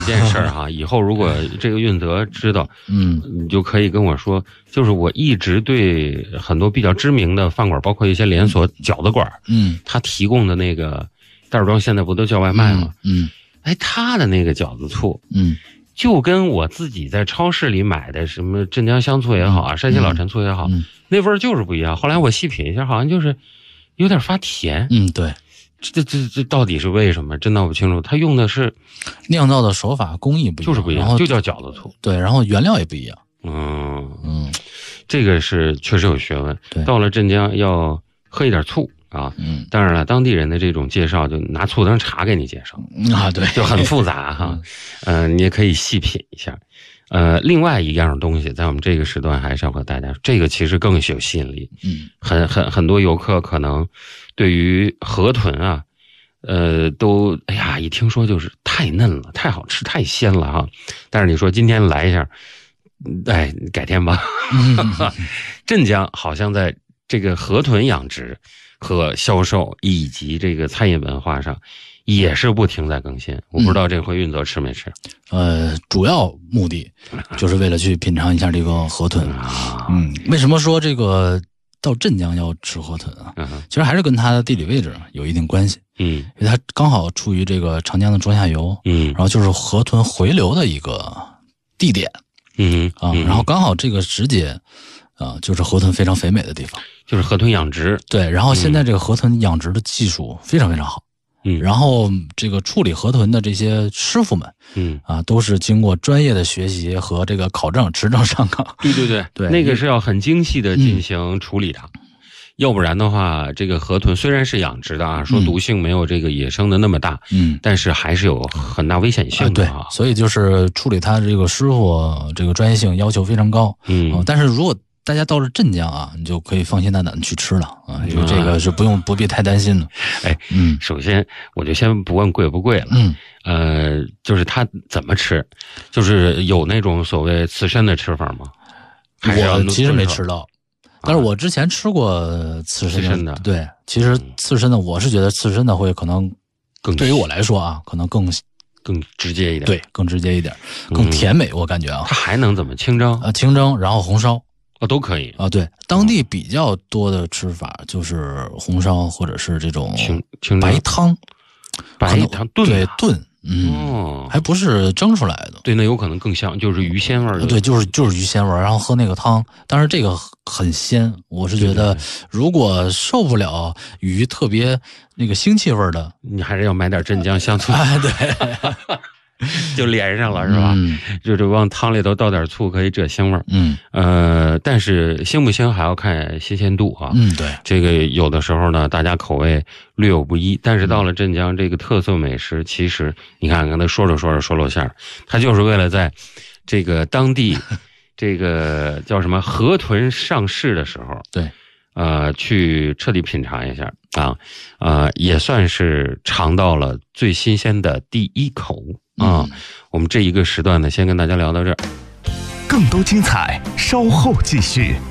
一件事哈，以后如果这个运泽知道，你就可以跟我说，就是我一直对很多比较知名的饭馆，包括一些连锁饺子馆，他提供的那个袋装现在不都叫外卖吗？他的那个饺子醋，就跟我自己在超市里买的什么镇江香醋也好啊，山西老陈醋也好，那味儿就是不一样。后来我细品一下，好像就是有点发甜。 对。 这到底是为什么？真闹不清楚。他用的是酿造的手法工艺不一样， 就是不一样，就叫饺子醋。 对，然后原料也不一样。 这个是确实有学问。到了镇江要喝一点醋啊。当然了，当地人的这种介绍就拿醋当茶给你介绍啊，对， 就很复杂哈。你也可以细品一下。另外一样东西，在我们这个时段还是要和大家，这个其实更有吸引力。很多游客可能对于河豚啊，都哎呀，一听说就是太嫩了，太好吃，太鲜了哈。但是你说今天来一下，改天吧。镇江好像在这个河豚养殖和销售以及这个餐饮文化上，也是不停在更新。我不知道这回运泽吃没吃？ 主要目的就是为了去品尝一下这个河豚。为什么说这个到镇江要吃河豚啊？其实还是跟它的地理位置有一定关系。因为它刚好处于这个长江的中下游，然后就是河豚回流的一个地点。然后刚好这个时节就是河豚非常肥美的地方， 就是河豚养殖。 对，然后现在这个河豚养殖的技术非常非常好。然后这个处理河豚的这些师傅们，都是经过专业的学习和这个考证、持证上岗。对， 那个是要很精细的进行处理的，要不然的话，这个河豚虽然是养殖的啊，说毒性没有这个野生的那么大，但是还是有很大危险性的啊。 对，所以就是处理它这个师傅这个专业性要求非常高。但是如果大家到了镇江啊，你就可以放心大胆的去吃了啊，因为这个是不必太担心的。 首先我就先不问贵不贵了。就是它怎么吃，就是有那种所谓刺身的吃法吗？ 我其实没吃到，但是我之前吃过刺身的。对，其实刺身的，我是觉得刺身的会可能更对于我来说啊，可能更直接一点。 对，更直接一点，更甜美，我感觉啊。 它还能怎么清蒸？ 清蒸，然后红烧。 都可以啊。对，当地比较多的吃法就是红烧或者是这种白汤炖。对，炖。还不是蒸出来的。 对，那有可能更香，就是鱼鲜味。 对，就是鱼鲜味，然后喝那个汤，当然这个很鲜。我是觉得，如果受不了鱼特别那个腥气味的， 你还是要买点镇江香醋。 对。 就连上了是吧？就是往汤里头倒点醋，可以遮腥味。但是腥不腥还要看新鲜度啊。 对， 这个有的时候呢，大家口味略有不一。但是到了镇江这个特色美食，其实你看刚才说着露馅儿，它就是为了在这个当地这个叫什么河豚上市的时候， 对， 去彻底品尝一下啊，也算是尝到了最新鲜的第一口。我们这一个时段呢，先跟大家聊到这儿， 更多精彩稍后继续。